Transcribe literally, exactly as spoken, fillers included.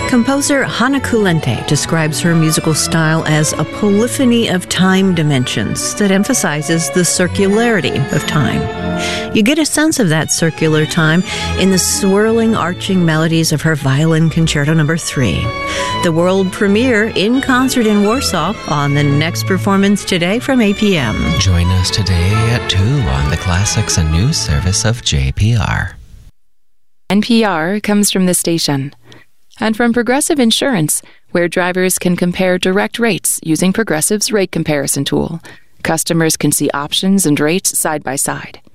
Composer Hana Kulente describes her musical style as a polyphony of time dimensions that emphasizes the circularity of time. You get a sense of that circular time in the swirling, arching melodies of her Violin Concerto Number three. The world premiere in concert in Warsaw on the next performance today from eight p.m. Join us today at two on the Classics and News service of J P R. N P R comes from the station and from Progressive Insurance, where drivers can compare direct rates using Progressive's rate comparison tool. Customers can see options and rates side by side.